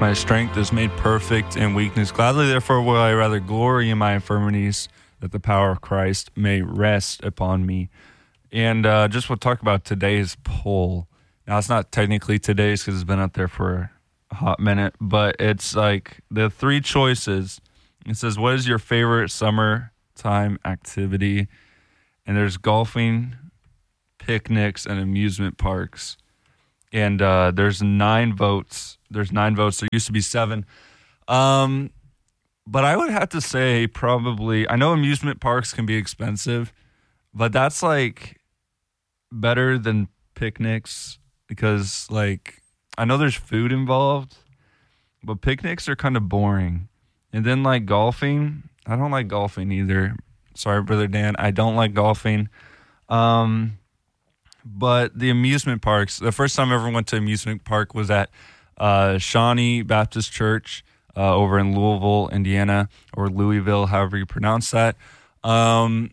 my strength is made perfect in weakness. Gladly, therefore, will I rather glory in my infirmities, that the power of Christ may rest upon me. And just we'll talk about today's poll. Now, it's not technically today's because it's been up there for a hot minute, but it's like the three choices. It says, what is your favorite summertime activity? And there's golfing, picnics, and amusement parks. And there's 9 votes. There's 9 votes. There used to be 7. But I would have to say probably, I know amusement parks can be expensive, but that's like better than picnics because like I know there's food involved, but picnics are kind of boring. And then like golfing, I don't like golfing either. Sorry, Brother Dan, I don't like golfing. But the amusement parks, the first time I ever went to amusement park was at Shawnee Baptist Church over in Louisville, Indiana, or Louisville, however you pronounce that. And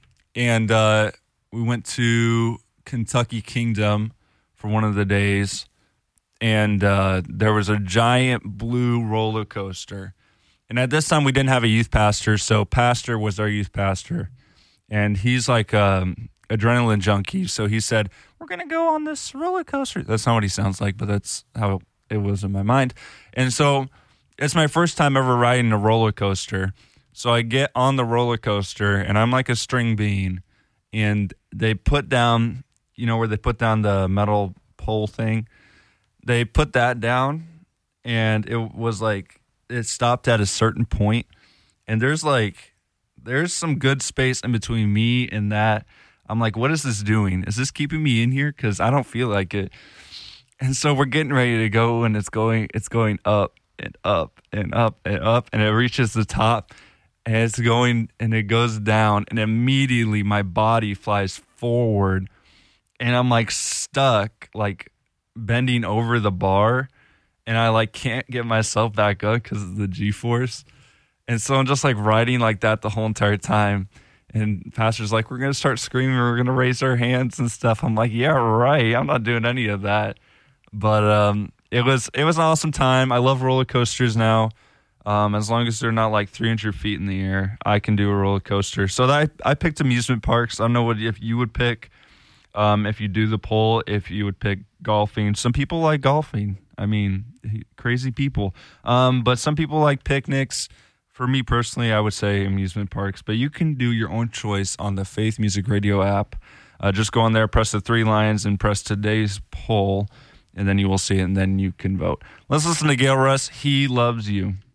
we went to Kentucky Kingdom for one of the days, and there was a giant blue roller coaster. And at this time, we didn't have a youth pastor, so Pastor was our youth pastor. And he's like adrenaline junkie, so he said, we're going to go on this roller coaster. That's not what he sounds like, but that's how it was in my mind. And so it's my first time ever riding a roller coaster. So I get on the roller coaster, and I'm like a string bean. And they put down, you know, where they put down the metal pole thing. They put that down, and it was like, it stopped at a certain point. And there's some good space in between me and that. I'm like, what is this doing? Is this keeping me in here? Because I don't feel like it. And so we're getting ready to go, and it's going up and up and up and up, and it reaches the top, and it's going, and it goes down, and immediately my body flies forward, and I'm like stuck, like bending over the bar, and I like can't get myself back up because of the G-force. And so I'm just like riding like that the whole entire time. And Pastor's like, we're going to start screaming. We're going to raise our hands and stuff. I'm like, yeah, right. I'm not doing any of that. But it was an awesome time. I love roller coasters now. As long as they're not like 300 feet in the air, I can do a roller coaster. So I picked amusement parks. I don't know if you would pick, if you do the poll, if you would pick golfing. Some people like golfing. I mean, crazy people. But some people like picnics. For me personally, I would say amusement parks, but you can do your own choice on the Faith Music Radio app. Just go on there, press the 3 lines, and press today's poll, and then you will see it, and then you can vote. Let's listen to Gail Russ, He Loves You.